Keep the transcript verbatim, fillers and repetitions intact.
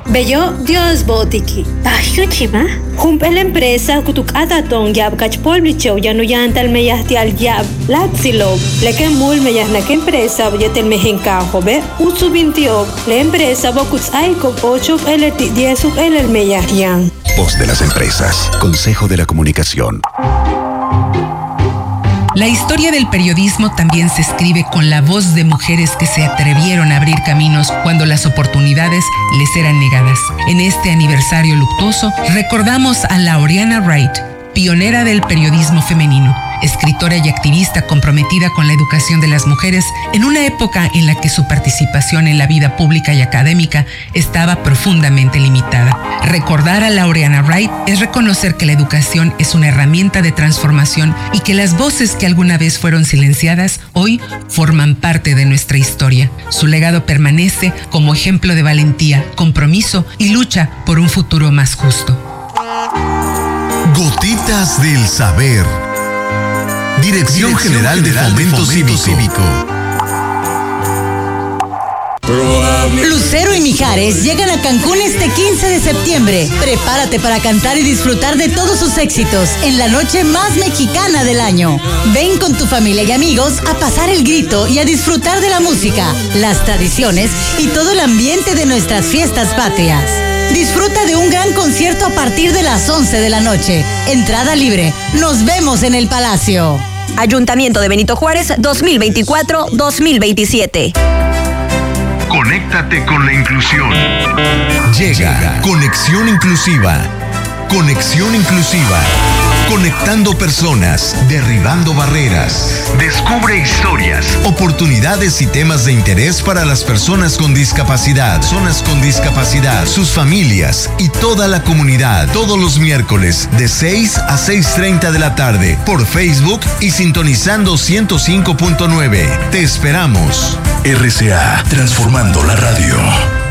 Bello Dios botiki. Tayo chima. Kumpel empresa kutuk atatong yab kachpolbicho ya no yantal meyahti al yab latzilo. Leke mul meyah na que empresa yetel mejencajo be usu veintiocho. La empresa bokuts aiko ocho el diez el el meyahian. Voz de las empresas. Consejo de la Comunicación. La historia del periodismo también se escribe con la voz de mujeres que se atrevieron a abrir caminos cuando las oportunidades les eran negadas. En este aniversario luctuoso, recordamos a Laureana Wright, pionera del periodismo femenino, escritora y activista comprometida con la educación de las mujeres en una época en la que su participación en la vida pública y académica estaba profundamente limitada. Recordar a Laureana Wright es reconocer que la educación es una herramienta de transformación y que las voces que alguna vez fueron silenciadas hoy forman parte de nuestra historia. Su legado permanece como ejemplo de valentía, compromiso y lucha por un futuro más justo. Gotitas del Saber. Dirección, Dirección General, General de Fomento, de Fomento Cívico. Cívico. Lucero y Mijares llegan a Cancún este quince de septiembre. Prepárate para cantar y disfrutar de todos sus éxitos en la noche más mexicana del año. Ven con tu familia y amigos a pasar el grito y a disfrutar de la música, las tradiciones y todo el ambiente de nuestras fiestas patrias. Disfruta de un gran concierto a partir de las once de la noche. Entrada libre. Nos vemos en el Palacio. Ayuntamiento de Benito Juárez dos mil veinticuatro dos mil veintisiete. Conéctate con la inclusión. Llega, Llega. Conexión Inclusiva. Conexión Inclusiva. Conectando personas, derribando barreras. Descubre historias, oportunidades y temas de interés para las personas con discapacidad, personas con discapacidad, sus familias y toda la comunidad. Todos los miércoles de seis a seis treinta de la tarde por Facebook y sintonizando ciento cinco punto nueve. Te esperamos. R C A, transformando la radio.